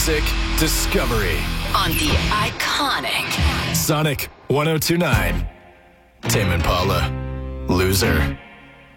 music discovery on the iconic Sonic 102.9. Tame Impala, Loser.